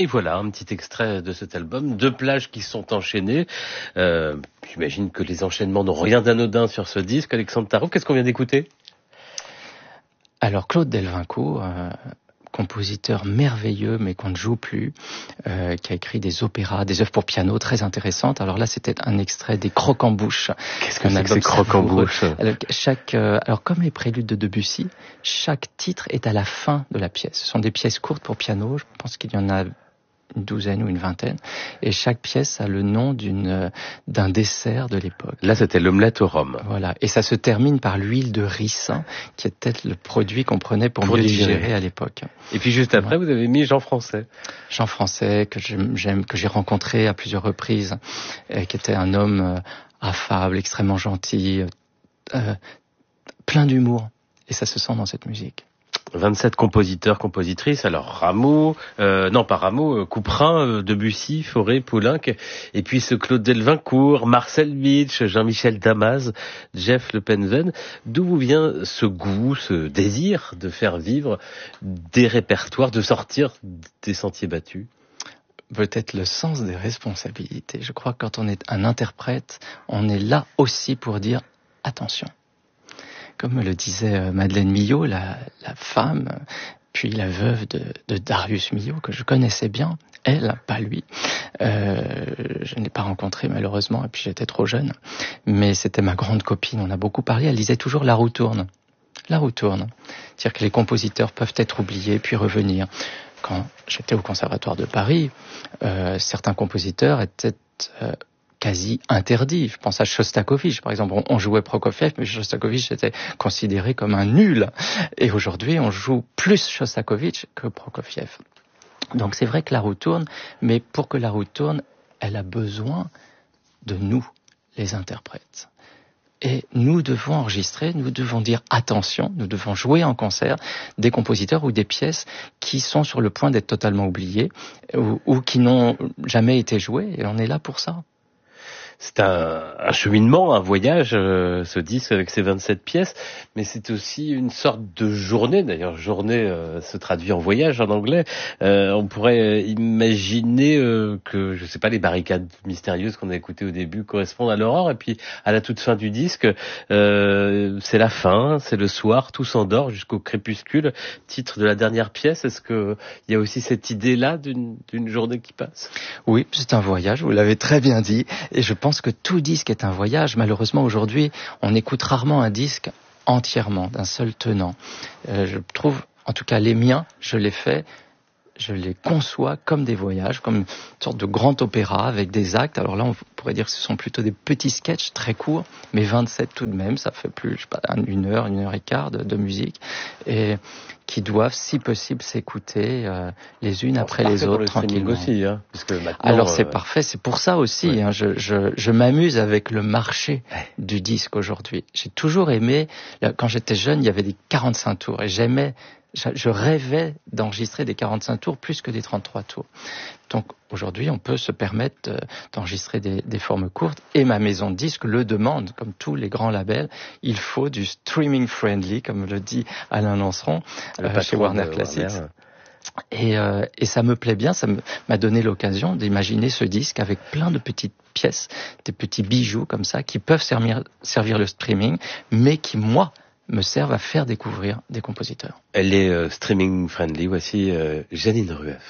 Et voilà, un petit extrait de cet album, 2 plages qui sont enchaînées. J'imagine que les enchaînements n'ont rien d'anodin sur ce disque. Alexandre Tarot, qu'est-ce qu'on vient d'écouter ? Alors Claude Delvincourt, compositeur merveilleux mais qu'on ne joue plus, qui a écrit des opéras, des œuvres pour piano très intéressantes. Alors là, c'était un extrait des Croque-en-Bouche. Qu'est-ce que c'est que ces Croque-en-Bouche ? Alors comme les préludes de Debussy, chaque titre est à la fin de la pièce. Ce sont des pièces courtes pour piano, je pense qu'il y en a une douzaine ou une vingtaine, et chaque pièce a le nom d'un dessert de l'époque. Là, c'était l'omelette au rhum. Voilà, et ça se termine par l'huile de ricin, qui était le produit qu'on prenait pour mieux digérer à l'époque. Et puis juste après, vous avez mis Jean Français. Jean Français, que j'aime, que j'ai rencontré à plusieurs reprises, qui était un homme affable, extrêmement gentil, plein d'humour, et ça se sent dans cette musique. 27 compositeurs, compositrices, alors Rameau, Couperin, Debussy, Fauré, Poulenc, et puis ce Claude Delvincourt, Marcel Mitch, Jean-Michel Damas, Jeff Le Penven. D'où vous vient ce goût, ce désir de faire vivre des répertoires, de sortir des sentiers battus ? Peut-être le sens des responsabilités. Je crois que quand on est un interprète, on est là aussi pour dire attention. Comme le disait Madeleine Millot, la femme, puis la veuve de Darius Milhaud, que je connaissais bien, elle, pas lui. Je ne l'ai pas rencontrée malheureusement, et puis j'étais trop jeune. Mais c'était ma grande copine, on a beaucoup parlé, elle disait toujours « la roue tourne ». La roue tourne. C'est-à-dire que les compositeurs peuvent être oubliés, puis revenir. Quand j'étais au Conservatoire de Paris, certains compositeurs étaient quasi interdit. Je pense à Shostakovich, par exemple. On jouait Prokofiev, mais Shostakovich était considéré comme un nul. Et aujourd'hui, on joue plus Shostakovich que Prokofiev. Donc c'est vrai que la roue tourne, mais pour que la roue tourne, elle a besoin de nous, les interprètes. Et nous devons enregistrer, nous devons dire attention, nous devons jouer en concert des compositeurs ou des pièces qui sont sur le point d'être totalement oubliées ou qui n'ont jamais été jouées, et on est là pour ça. C'est un cheminement, un voyage, ce disque avec ses 27 pièces, mais c'est aussi une sorte de journée. D'ailleurs, journée se traduit en voyage en anglais. On pourrait imaginer que, je sais pas, les barricades mystérieuses qu'on a écoutées au début correspondent à l'aurore, et puis à la toute fin du disque, c'est la fin, c'est le soir, tout s'endort jusqu'au crépuscule. Titre de la dernière pièce. Est-ce que il y a aussi cette idée-là d'une journée qui passe ? Oui, c'est un voyage. Vous l'avez très bien dit, et je pense que tout disque est un voyage. Malheureusement, aujourd'hui, on écoute rarement un disque entièrement, d'un seul tenant. Je trouve, en tout cas les miens, je les conçois comme des voyages, comme une sorte de grand opéra avec des actes. Alors là, on pourrait dire que ce sont plutôt des petits sketchs très courts, mais 27 tout de même, ça fait plus, je sais pas, une heure et quart de musique, et qui doivent, si possible, s'écouter les unes après les autres tranquillement. Aussi, hein, puisque maintenant, alors c'est parfait, c'est pour ça aussi. Ouais. Hein, je m'amuse avec le marché du disque aujourd'hui. J'ai toujours aimé, quand j'étais jeune, il y avait des 45 tours, et je rêvais d'enregistrer des 45 tours plus que des 33 tours. Donc aujourd'hui, on peut se permettre d'enregistrer des formes courtes, et ma maison de disques le demande, comme tous les grands labels. Il faut du streaming friendly, comme le dit Alain Lanceron chez Warner Classics. Et ça me plaît bien, ça m'a donné l'occasion d'imaginer ce disque avec plein de petites pièces, des petits bijoux comme ça, qui peuvent servir le streaming, mais qui, moi, me servent à faire découvrir des compositeurs. Elle est streaming friendly. Voici Janine Rueff.